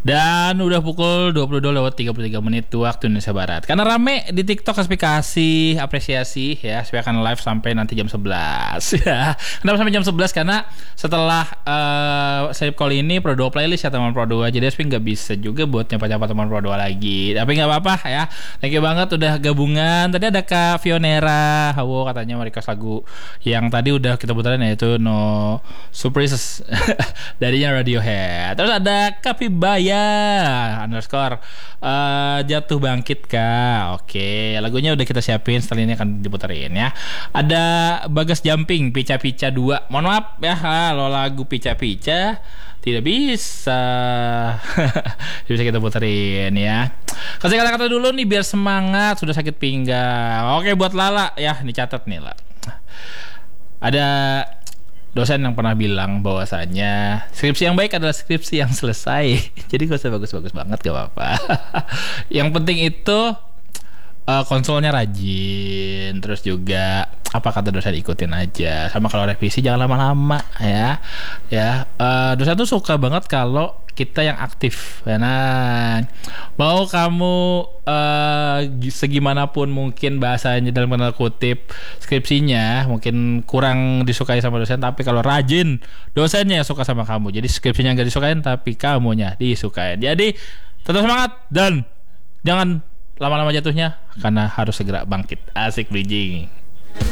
Dan udah pukul 22:33 waktu Indonesia Barat. Karena rame di TikTok kasih apresiasi ya, supaya akan live sampai nanti jam 11 ya. Kenapa sampai jam 11? Karena setelah saya call ini Pro 2 playlist ya teman Pro 2. Jadi SP nggak bisa juga buat nyapa-nyapa teman Pro 2 lagi. Tapi nggak apa-apa ya. Thank you banget udah gabungan. Tadi ada Kak Fionera, Hawo katanya mau request lagu yang tadi udah kita putarin, yaitu No Surprises darinya Radiohead. Terus ada Kapibaya _ jatuh bangkit Kak. Oke, lagunya udah kita siapin, setelah ini akan diputerin ya. Ada Bagas Jumping Pica-Pica 2. Mohon maaf ya, kalau lagu Pica-Pica tidak bisa bisa kita puterin ya. Kasih kata-kata dulu nih biar semangat, sudah sakit pinggang. Oke, buat Lala ya, dicatat nih lah. Ada dosen yang pernah bilang bahwasanya skripsi yang baik adalah skripsi yang selesai. Jadi gak usah bagus-bagus banget, gak apa-apa. Yang penting itu konsolnya rajin. Terus juga apa kata dosen ikutin aja. Sama kalau revisi jangan lama-lama ya. Dosen tuh suka banget kalau kita yang aktif. Nah, mau kamu segimanapun mungkin bahasanya dalam tanda kutip skripsinya mungkin kurang disukai sama dosen, tapi kalau rajin dosennya yang suka sama kamu. Jadi skripsinya nggak disukain tapi kamunya disukain. Jadi tetap semangat dan jangan lama-lama jatuhnya, karena harus segera bangkit. Asik bridging.